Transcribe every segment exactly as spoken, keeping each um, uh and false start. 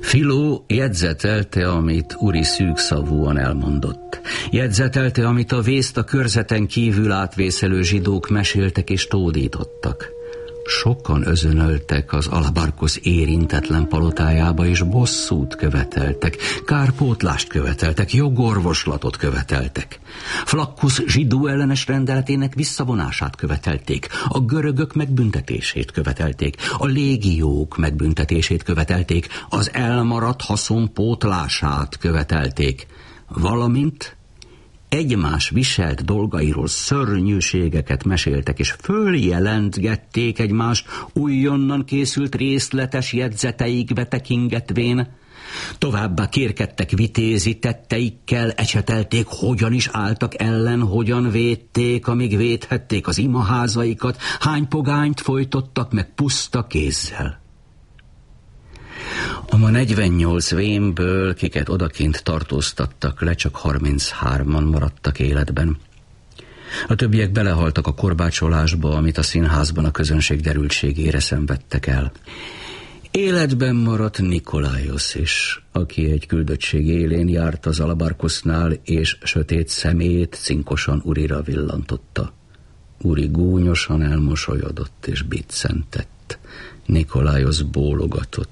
Filó jegyzetelte, amit Uri szűkszavúan elmondott. Jegyzetelte, amit a vészt a körzeten kívül átvészelő zsidók meséltek és tódítottak. Sokan özönöltek az Alabarkosz érintetlen palotájába, és bosszút követeltek, kárpótlást követeltek, jogorvoslatot követeltek. Flaccus zsidó ellenes rendeletének visszavonását követelték, a görögök megbüntetését követelték, a légiók megbüntetését követelték, az elmaradt haszon pótlását követelték, valamint egymás viselt dolgairól szörnyűségeket meséltek, és följelentgették egymást újonnan készült részletes jegyzeteikbe tekingetvén. Továbbá kérkedtek vitézi tetteikkel, ecsetelték, hogyan is álltak ellen, hogyan védték, amíg védhették az imaházaikat, hány pogányt folytottak meg puszta kézzel. A ma negyvennyolc vénből, kiket odakint tartóztattak le, csak harminchárman maradtak életben. A többiek belehaltak a korbácsolásba, amit a színházban a közönség derültségére szenvedtek el. Életben maradt Nikolaiosz is, aki egy küldöttség élén járt az Alabarkosznál, és sötét szemét cinkosan Urira villantotta. Uri gúnyosan elmosolyodott és biccentett. Nikolaiosz bólogatott.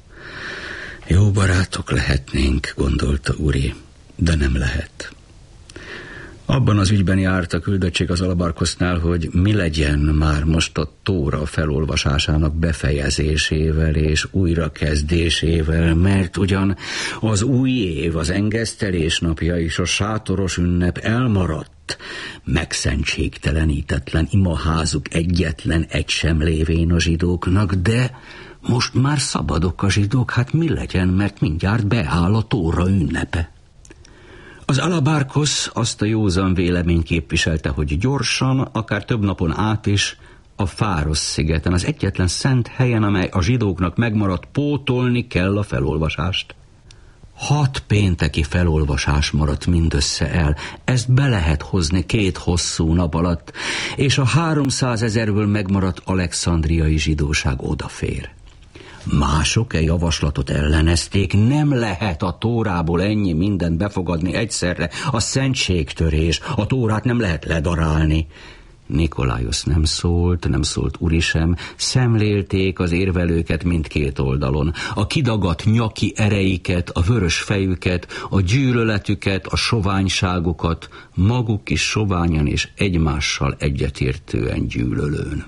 Jó barátok lehetnénk, gondolta Uri, de nem lehet. Abban az ügyben járt a küldöttség az Alabarkosznál, hogy mi legyen már most a Tóra felolvasásának befejezésével és újrakezdésével, mert ugyan az új év, az engesztelés napja és a sátoros ünnep elmaradt, megszentségtelenítetlen imaházuk egyetlen egy sem lévén a zsidóknak, de most már szabadok a zsidók, hát mi legyen, mert mindjárt beáll a Tóra ünnepe. Az Alabarkosz azt a józan vélemény képviselte, hogy gyorsan, akár több napon át is, a Fárosz-szigeten, az egyetlen szent helyen, amely a zsidóknak megmaradt, pótolni kell a felolvasást. Hat pénteki felolvasás maradt mindössze el, ezt be lehet hozni két hosszú nap alatt, és a háromszázezerből megmaradt alexandriai zsidóság odafér. Mások e javaslatot ellenezték, nem lehet a Tórából ennyi mindent befogadni egyszerre, a szentségtörés, a Tórát nem lehet ledarálni. Nikolaiosz nem szólt, nem szólt Uri sem, szemlélték az érvelőket mindkét oldalon, a kidagadt nyaki ereiket, a vörös fejüket, a gyűlöletüket, a soványságukat, maguk is soványan és egymással egyetértően gyűlölőn.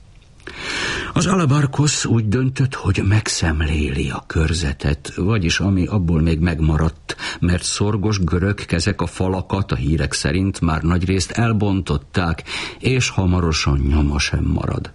Az Alabarkosz úgy döntött, hogy megszemléli a körzetet, vagyis ami abból még megmaradt, mert szorgos görög kezek a falakat a hírek szerint már nagyrészt elbontották, és hamarosan nyoma sem marad.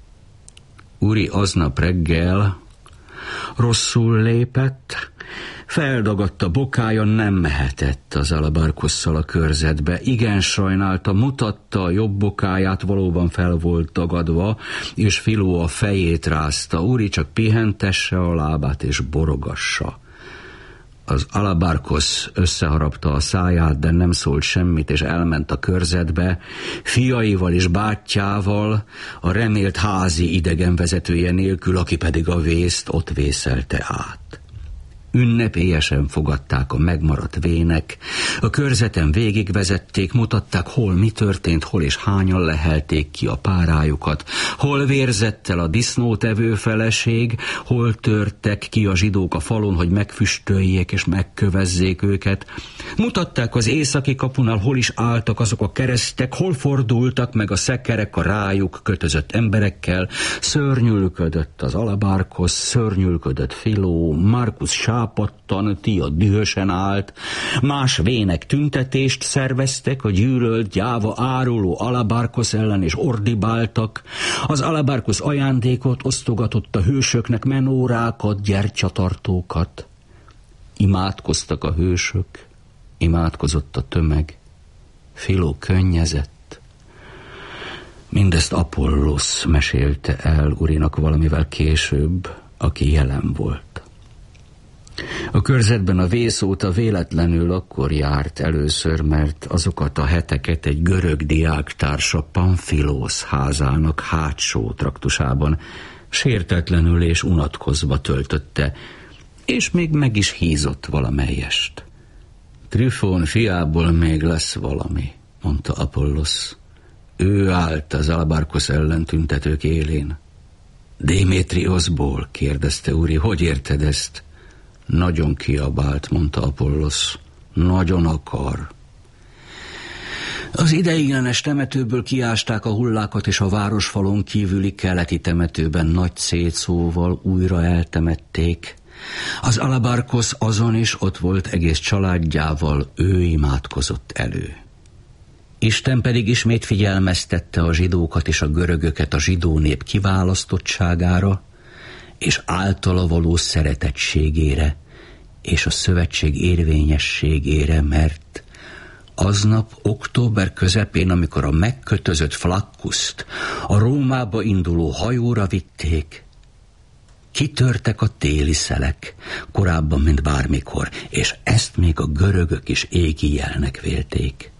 Uri aznap reggel rosszul lépett, feldagadt a bokája, nem mehetett az Alabarkosszal a körzetbe. Igen sajnálta, mutatta a jobb bokáját, valóban fel volt dagadva, és Filó a fejét rázta. Uri csak pihentesse a lábát és borogassa. Az Alabarkosz összeharapta a száját, de nem szólt semmit, és elment a körzetbe, fiaival és bátyjával, a remélt házi idegenvezetője nélkül, aki pedig a vészt ott vészelte át. Ünnepélyesen fogadták a megmaradt vének, a körzeten végigvezették, mutatták, hol mi történt, hol és hányan lehelték ki a párájukat, hol vérzett el a disznótevő feleség, hol törtek ki a zsidók a falon, hogy megfüstöljék és megkövezzék őket. Mutatták az északi kapunál, hol is álltak azok a keresztek, hol fordultak meg a szekerek a rájuk kötözött emberekkel. Szörnyűlködött az Alabarkosz, szörnyűlködött Filó, Markus sápadtan, Tia dühösen állt, más vének tüntetést szerveztek a gyűlölt, gyáva áruló Alabarkosz ellen, és ordibáltak. Az Alabarkosz ajándékot osztogatott a hősöknek, menórákat, gyertyatartókat. Imádkoztak a hősök, imádkozott a tömeg. Filó könnyezett. Mindezt Apollosz mesélte el Urinak valamivel később, aki jelen volt. A körzetben a vész óta véletlenül akkor járt először, mert azokat a heteket egy görög diáktársa Pamphilós házának hátsó traktusában sértetlenül és unatkozva töltötte, és még meg is hízott valamelyest. Tryfón fiából még lesz valami, mondta Apollosz. Ő állt az Alabarkosz ellen tüntetők élén. Démétrioszból, kérdezte Uri, hogy érted ezt? Nagyon kiabált, mondta Apollosz. Nagyon akar. Az ideiglenes temetőből kiásták a hullákat, és a városfalon kívüli keleti temetőben nagy szétszóval újra eltemették. Az Alabarkosz azon is ott volt egész családjával, ő imádkozott elő. Isten pedig ismét figyelmeztette a zsidókat és a görögöket a zsidó nép kiválasztottságára, és általa való szeretettségére, és a szövetség érvényességére, mert aznap, október közepén, amikor a megkötözött Flaccust a Rómába induló hajóra vitték, kitörtek a téli szelek, korábban, mint bármikor, és ezt még a görögök is égi jelnek vélték.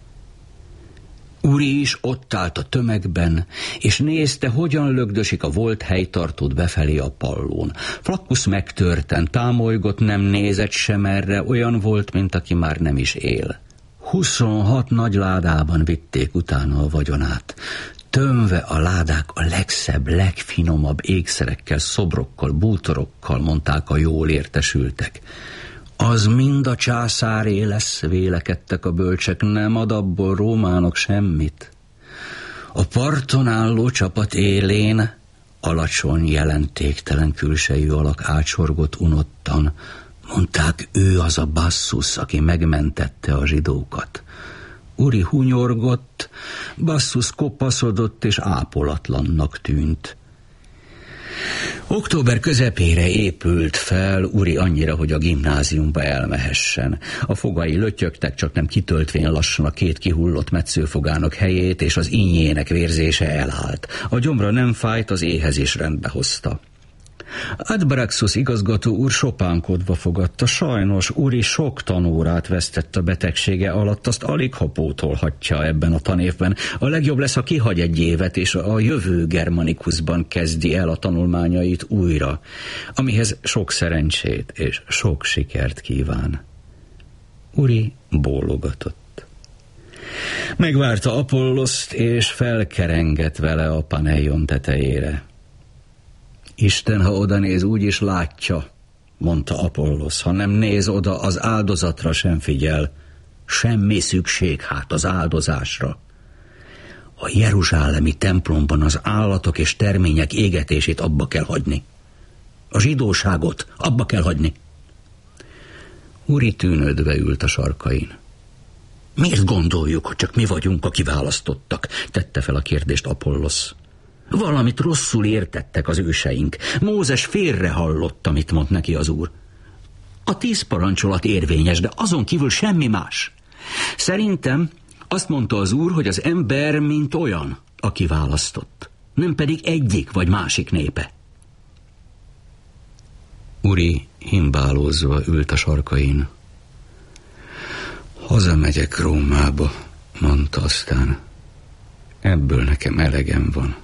Uri is ott állt a tömegben, és nézte, hogyan lögdösik a volt helytartót befelé a pallón. Flaccus megtörten, támolygott, nem nézett sem erre, olyan volt, mint aki már nem is él. Huszonhat nagy ládában vitték utána a vagyonát. Tömve a ládák a legszebb, legfinomabb ékszerekkel, szobrokkal, bútorokkal, mondták a jól értesültek. Az mind a császáré lesz, vélekedtek a bölcsek, nem ad abból Rómának semmit. A parton álló csapat élén alacsony, jelentéktelen külsejű alak átsorgott unottan. Mondták, ő az a Basszus, aki megmentette a zsidókat. Uri hunyorgott, Basszus kopaszodott és ápolatlannak tűnt. Október közepére épült fel Uri annyira, hogy a gimnáziumba elmehessen. A fogai lötyögtek, csak nem kitöltvén lassan a két kihullott metszőfogának helyét, és az ínyének vérzése elállt. A gyomra nem fájt, az éhezés rendbe hozta. Adbraxus igazgató úr sopánkodva fogadta. Sajnos Uri sok tanórát vesztett a betegsége alatt, azt alig ha pótolhatja ebben a tanévben. A legjobb lesz, ha kihagy egy évet, és a jövő Germanicusban kezdi el a tanulmányait újra, amihez sok szerencsét és sok sikert kíván. Uri bólogatott. Megvárta Apolloszt, és felkerengett vele a Paneion tetejére. Isten, ha oda néz, úgy is látja, mondta Apollosz. Ha nem néz oda, az áldozatra sem figyel. Semmi szükség hát az áldozásra. A jeruzsálemi templomban az állatok és termények égetését abba kell hagyni. A zsidóságot abba kell hagyni. Uri tűnődve ült a sarkain. Miért gondoljuk, hogy csak mi vagyunk a kiválasztottak? Tette fel a kérdést Apollosz. Valamit rosszul értettek az őseink. Mózes félre hallott, amit mond neki az úr. A tíz parancsolat érvényes, de azon kívül semmi más. Szerintem azt mondta az úr, hogy az ember mint olyan, aki választott, nem pedig egyik vagy másik népe. Uri himbálózva ült a sarkain. Hazamegyek Rómába, mondta aztán. Ebből nekem elegem van.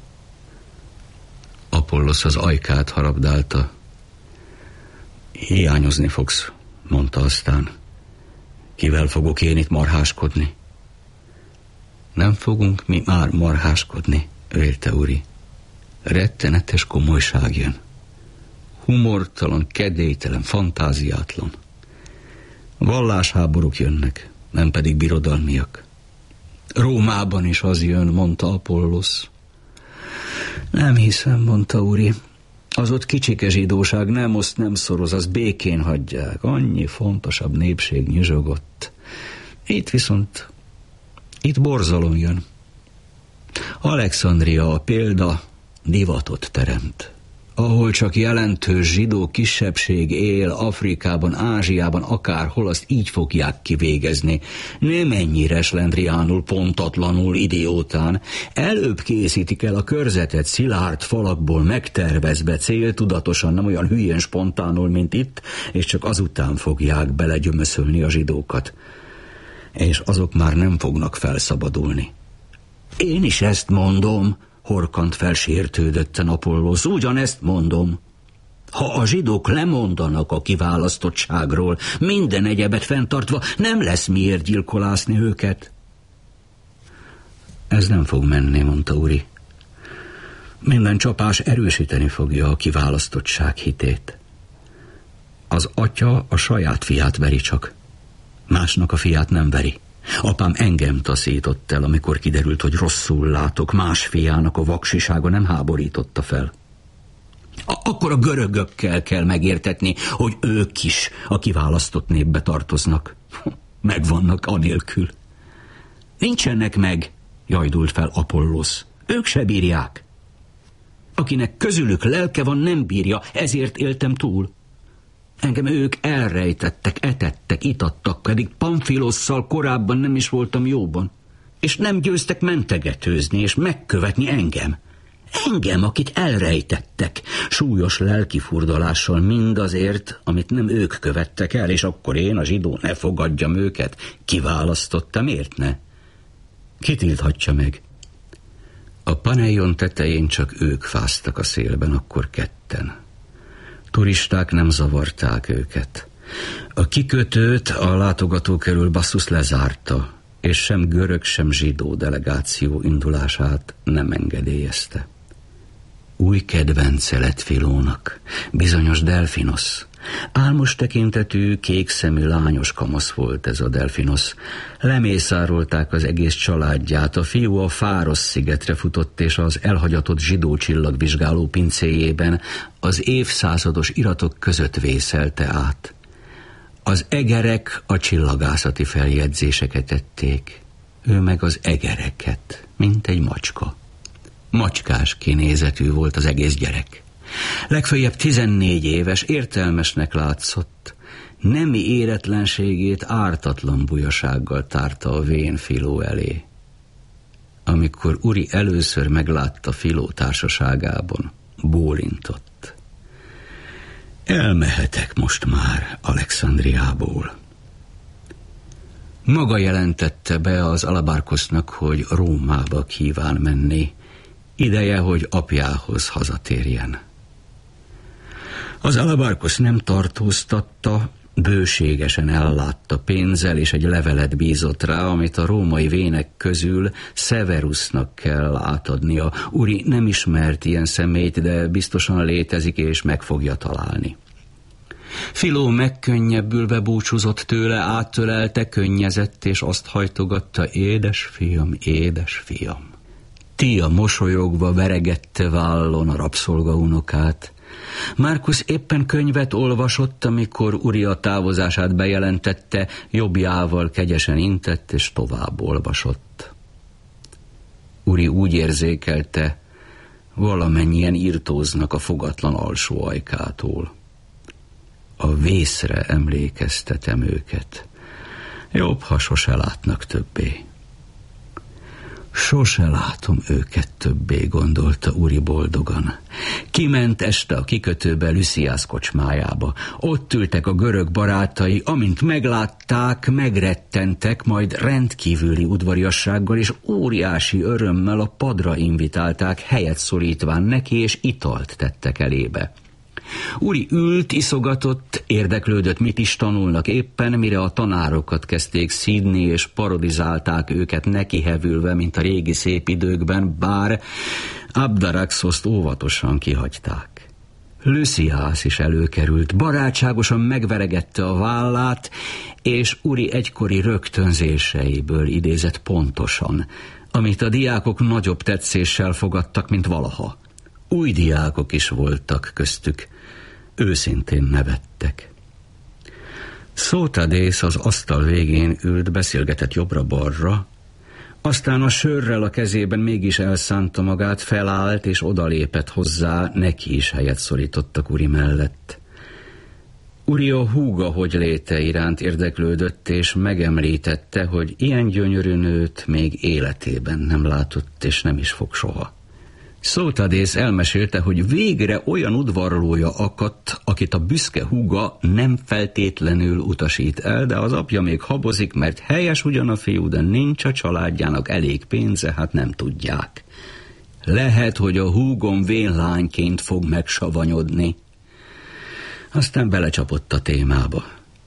Apollosz az ajkát harabdálta. Hiányozni fogsz, mondta aztán. Kivel fogok én itt marháskodni? Nem fogunk mi már marháskodni, vélte Uri. Rettenetes komolyság jön. Humortalan, kedélytelen, fantáziátlan. Vallásháborúk jönnek, nem pedig birodalmiak. Rómában is az jön, mondta Apollosz. Nem hiszem, mondta Uri. Az ott kicsike zsidóság nem oszt, nem szoroz, az békén hagyják. Annyi fontosabb népség nyüzsögott. Itt viszont, itt borzalom jön. Alexandria a példa divatot teremt. Ahol csak jelentős zsidó kisebbség él, Afrikában, Ázsiában, akárhol, azt így fogják kivégezni. Nem ennyire slendriánul, pontatlanul, idiótán. Előbb készítik el a körzetet szilárd falakból megtervezve, céltudatosan, nem olyan hülyén spontánul, mint itt, és csak azután fogják belegyömöszölni a zsidókat. És azok már nem fognak felszabadulni. Én is ezt mondom, horkant fel sértődötten Apollosz. Ugyanezt mondom. Ha a zsidók lemondanak a kiválasztottságról, minden egyebet fenntartva, nem lesz miért gyilkolászni őket. Ez nem fog menni, mondta Uri. Minden csapás erősíteni fogja a kiválasztottság hitét. Az atya a saját fiát veri csak. Másnak a fiát nem veri. Apám engem taszított el, amikor kiderült, hogy rosszul látok. Más fiának a vaksisága nem háborította fel. Akkor a görögökkel kell megértetni, hogy ők is a kiválasztott népbe tartoznak. Megvannak anélkül. Nincsenek meg, jajdult fel Apollosz. Ők se bírják. Akinek közülük lelke van, nem bírja, ezért éltem túl. Engem ők elrejtettek, etettek, itattak, pedig Pamfilosszal korábban nem is voltam jóban. És nem győztek mentegetőzni és megkövetni engem. Engem, akit elrejtettek, súlyos lelkifurdalással mindazért, amit nem ők követtek el, és akkor én, a zsidó, ne fogadjam őket. Kiválasztottam, miért ne? Kitilthatja meg. A Paneion tetején csak ők fáztak a szélben, akkor ketten. Turisták nem zavarták őket. A kikötőt a látogatókerül Bassus lezárta, és sem görög, sem zsidó delegáció indulását nem engedélyezte. Új kedvence lett Filónak, bizonyos Delfinosz. Álmos tekintetű, kékszemű lányos kamasz volt ez a Delfinosz. Lemészárolták az egész családját, a fiú a Fárosz szigetre futott, és az elhagyatott zsidó csillagvizsgáló pincéjében az évszázados iratok között vészelte át. Az egerek a csillagászati feljegyzéseket tették, ő meg az egereket, mint egy macska. Macskás kinézetű volt az egész gyerek. Legfeljebb tizennégy éves, értelmesnek látszott. Nemi éretlenségét ártatlan bujasággal tárta a vén Filó elé. Amikor Uri először meglátta Filó társaságában, bólintott. Elmehetek most már Alexandriából. Maga jelentette be az Alabarkosznak, hogy Rómába kíván menni. Ideje, hogy apjához hazatérjen. Az Alabarkosz nem tartóztatta, bőségesen ellátta pénzzel, és egy levelet bízott rá, amit a római vének közül Severusnak kell átadnia. Uri nem ismert ilyen személyt, de biztosan létezik, és meg fogja találni. Filó megkönnyebbülve búcsúzott tőle, áttölelte, könnyezett, és azt hajtogatta: édes fiam, édes fiam. Tia mosolyogva veregette vállon a rabszolgaunokát. Márkusz éppen könyvet olvasott, amikor Uri a távozását bejelentette, jobbjával kegyesen intett, és tovább olvasott. Uri úgy érzékelte, valamennyien irtóznak a fogatlan alsó ajkától. A vészre emlékeztetem őket. Jobb, ha sose látnak többé. Sose látom őket többé, gondolta Uri boldogan. Kiment este a kikötőbe Lüsziász kocsmájába. Ott ültek a görög barátai, amint meglátták, megrettentek, majd rendkívüli udvariassággal és óriási örömmel a padra invitálták, helyet szorítván neki, és italt tettek elébe. Uri ült, iszogatott, érdeklődött, mit is tanulnak éppen, mire a tanárokat kezdték szídni, és parodizálták őket nekihevülve, mint a régi szép időkben, bár Abdaraxoszt óvatosan kihagyták. Lüsziász is előkerült, barátságosan megveregette a vállát, és Uri egykori rögtönzéseiből idézett pontosan, amit a diákok nagyobb tetszéssel fogadtak, mint valaha. Új diákok is voltak köztük, őszintén nevettek. Szótadész az asztal végén ült, beszélgetett jobbra-balra, aztán a sörrel a kezében mégis elszánta magát, felállt és odalépett hozzá, neki is helyet szorítottak Uri mellett. Uri a húga hogy léte iránt érdeklődött, és megemlítette, hogy ilyen gyönyörű nőt még életében nem látott, és nem is fog soha. Szótadész elmesélte, hogy végre olyan udvarlója akadt, akit a büszke húga nem feltétlenül utasít el, de az apja még habozik, mert helyes ugyan a fiú, de nincs a családjának elég pénze, hát nem tudják. Lehet, hogy a húgom vénlányként fog megsavanyodni. Aztán belecsapott a témába.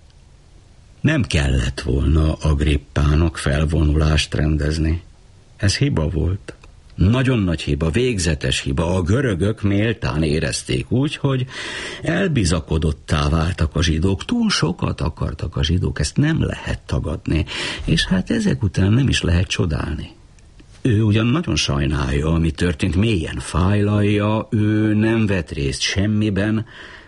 Nem kellett volna Agrippának felvonulást rendezni. Ez hiba volt. Nagyon nagy hiba, végzetes hiba. A görögök méltán érezték úgy, hogy elbizakodottá váltak a zsidók. Túl sokat akartak a zsidók, ezt nem lehet tagadni. És hát ezek után nem is lehet csodálni. Ő ugyan nagyon sajnálja, ami történt, mélyen fájlalja, ő nem vett részt semmiben,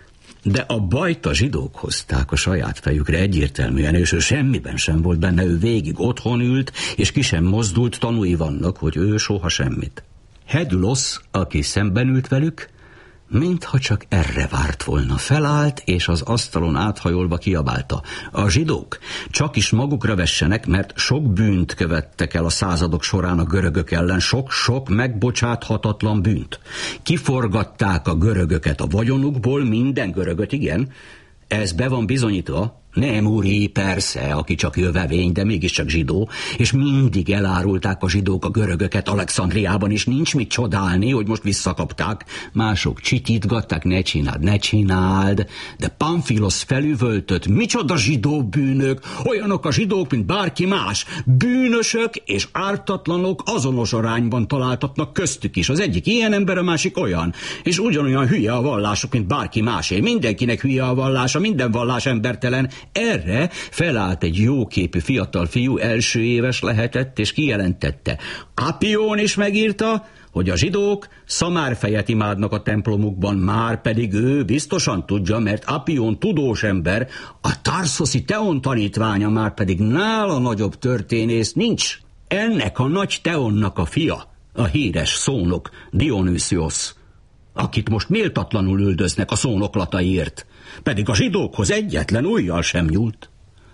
de a bajt a zsidók hozták a saját fejükre egyértelműen, és ő semmiben sem volt benne, ő végig otthon ült, és ki sem mozdult, tanúi vannak, hogy ő soha semmit. Hedülosz, aki szemben ült velük, mintha csak erre várt volna, felállt, és az asztalon áthajolva kiabálta: a zsidók csak is magukra vessenek, mert sok bűnt követtek el a századok során a görögök ellen, sok-sok megbocsáthatatlan bűnt. Kiforgatták a görögöket a vagyonukból, minden görögöt, igen, ez be van bizonyítva. Nem, úri, persze, aki csak jövevény, de mégiscsak zsidó, és mindig elárulták a zsidók a görögöket Alexandriában, és nincs mit csodálni, hogy most visszakapták. Mások csitítgatták, ne csináld, ne csináld, de Pamfilosz felüvöltött: micsoda zsidó bűnök, olyanok a zsidók, mint bárki más. Bűnösök és ártatlanok azonos arányban találtatnak köztük is. Az egyik ilyen ember, a másik olyan, és ugyanolyan hülye a vallások, mint bárki másé. Mindenkinek hülye a vallása, minden vallás embertelen. Erre felállt egy jóképű fiatal fiú, első éves lehetett, és kijelentette: Apión is megírta, hogy a zsidók szamárfejet imádnak a templomukban, már pedig ő biztosan tudja, mert Apión tudós ember, a tarszoszi Teon tanítványa, már pedig nála nagyobb történész nincs. Ennek a nagy Teonnak a fia, a híres szónok Dionüsziosz, akit most méltatlanul üldöznek a szónoklataiért, pedig a zsidókhoz egyetlen ujjal sem nyúlt.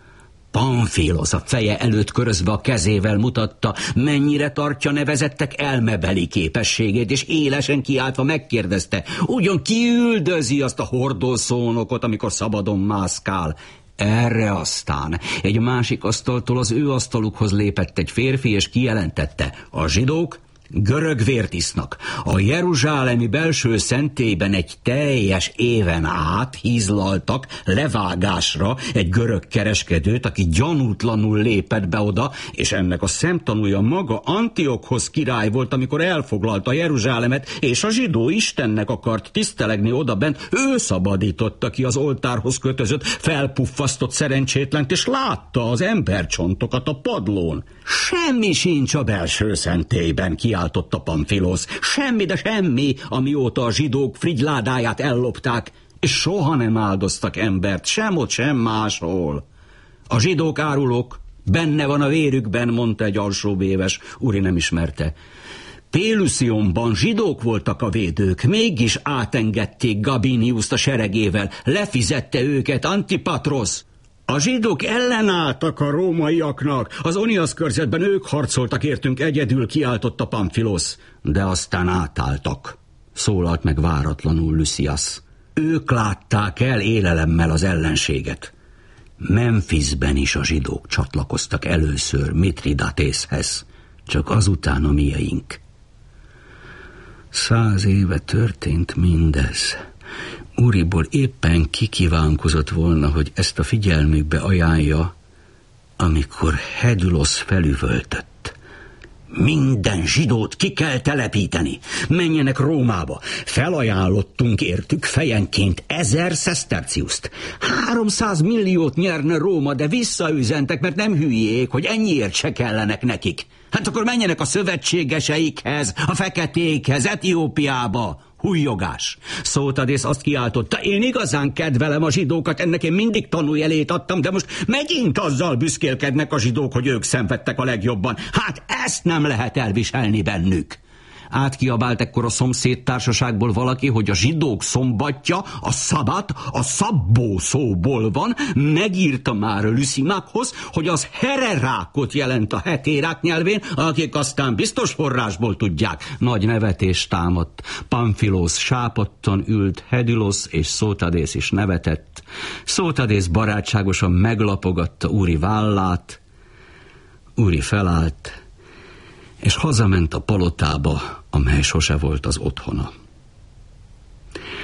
Pamfilosz a feje előtt körözve a kezével mutatta, mennyire tartja nevezettek elmebeli képességét, és élesen kiáltva megkérdezte: ugyan ki üldözi azt a hordószónokot, amikor szabadon mászkál? Erre aztán egy másik asztaltól az ő asztalukhoz lépett egy férfi, és kijelentette: a zsidók görög vért isznak. A jeruzsálemi belső szentélyben egy teljes éven át hízlaltak levágásra egy görög kereskedőt, aki gyanútlanul lépett be oda, és ennek a szemtanúja maga Antiokhoz király volt, amikor elfoglalta Jeruzsálemet, és a zsidó istennek akart tisztelegni odabent. Ő szabadította ki az oltárhoz kötözött, felpuffasztott szerencsétlent, és látta az embercsontokat a padlón. Semmi sincs a belső szentélyben, kiáltotta Pamfilosz. Semmi, de semmi, amióta a zsidók frigyládáját ellopták, és soha nem áldoztak embert, sem ott, sem máshol. A zsidók árulók, benne van a vérükben, mondta egy alsóbéves, úri nem ismerte. Péluszionban zsidók voltak a védők, mégis átengedték Gabiniuszt a seregével, lefizette őket Antipatrosz. A zsidók ellenálltak a rómaiaknak, az Oniasz körzetben ők harcoltak értünk egyedül, kiáltotta Pamfilosz. De aztán átálltak, szólalt meg váratlanul Lysias. Ők látták el élelemmel az ellenséget. Memphisben is a zsidók csatlakoztak először Mithridatészhez, csak azután a mieink. Száz éve történt mindez. Úriból éppen kikívánkozott volna, hogy ezt a figyelmükbe ajánlja, amikor Hedülosz felüvöltött: minden zsidót ki kell telepíteni, menjenek Rómába. Felajánlottunk értük fejenként ezer szeszterciuszt. Háromszáz milliót nyerne Róma, de visszaüzentek, mert nem hülyék, hogy ennyiért se kellenek nekik. Hát akkor menjenek a szövetségeseikhez, a feketékhez, Etiópiába. Hújjogás. Szótadész azt kiáltotta: én igazán kedvelem a zsidókat, ennek én mindig tanújelét adtam, de most megint azzal büszkélkednek a zsidók, hogy ők szenvedtek a legjobban. Hát ezt nem lehet elviselni bennük. Átkiabált ekkor a szomszéd társaságból valaki, hogy a zsidók szombatja, a szabat, a szabbó szóból van, megírta már Lysimakhoz, hogy az hererákot jelent a hetérák nyelvén, akik aztán biztos forrásból tudják. Nagy nevetés támadt. Pamfilosz sápadtan ült, Hedülosz és Szótadész is nevetett. Szótadész barátságosan meglapogatta úri vállát. Úri felállt, és hazament a palotába, amely sose volt az otthona.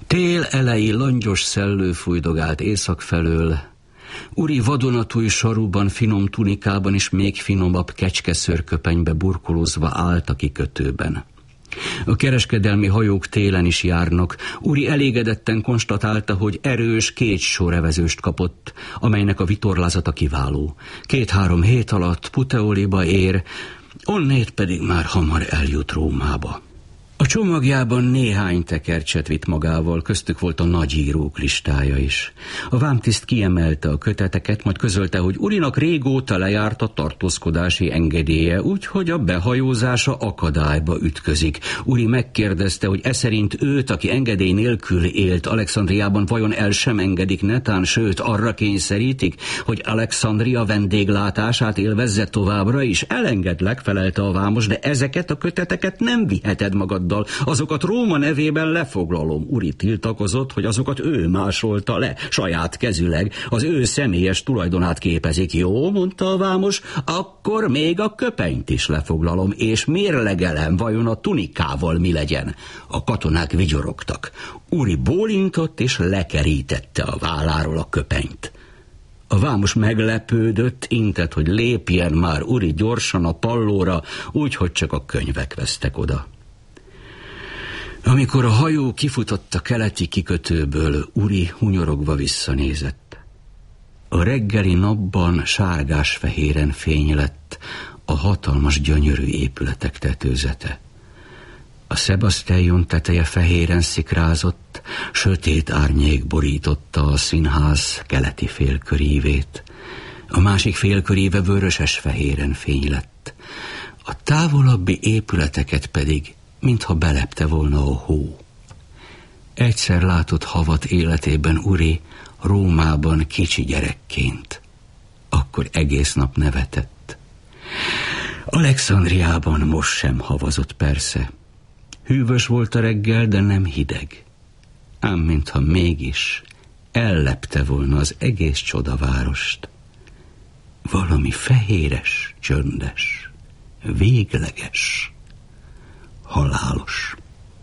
Tél elejé langyos szellő fújdogált észak felől. Uri vadonatúj sarúban, finom tunikában és még finomabb kecskeszőrköpenybe burkolózva állt a kikötőben. A kereskedelmi hajók télen is járnak. Uri elégedetten konstatálta, hogy erős két sórevezőst kapott, amelynek a vitorlázata kiváló. Két-három hét alatt Puteoliba ér, onnét pedig már hamar eljut Rómába. A csomagjában néhány tekercset vitt magával, köztük volt a nagyírók listája is. A vámtiszt kiemelte a köteteket, majd közölte, hogy Urinak régóta lejárt a tartózkodási engedélye, úgyhogy a behajózása akadályba ütközik. Uri megkérdezte, hogy e szerint őt, aki engedély nélkül élt Alexandriában, vajon el sem engedik netán, sőt arra kényszerítik, hogy Alexandria vendéglátását élvezze továbbra is. Elengedlek, felelte a vámos, de ezeket a köteteket nem viheted magad. Azokat Róma nevében lefoglalom. Uri tiltakozott, hogy azokat ő másolta le, saját kezüleg, az ő személyes tulajdonát képezik. Jó, mondta a vámos, akkor még a köpenyt is lefoglalom, és mérlegelem, vajon a tunikával mi legyen. A katonák vigyorogtak. Uri bólintott, és lekerítette a válláról a köpenyt. A vámos meglepődött, intett, hogy lépjen már Uri gyorsan a pallóra, úgyhogy csak a könyvek vesztek oda. Amikor a hajó kifutott a keleti kikötőből, Uri hunyorogva visszanézett. A reggeli napban sárgás-fehéren fény lett a hatalmas gyönyörű épületek tetőzete. A Sebastian teteje fehéren szikrázott, sötét árnyék borította a színház keleti félkörívét. A másik félköríve vöröses-fehéren fény lett. A távolabbi épületeket pedig mintha belepte volna a hó. Egyszer látott havat életében Uri Rómában kicsi gyerekként. Akkor egész nap nevetett. Alexandriában most sem havazott persze. Hűvös volt a reggel, de nem hideg. Ám mintha mégis ellepte volna az egész csodavárost. Valami fehéres, csöndes, végleges, halálos.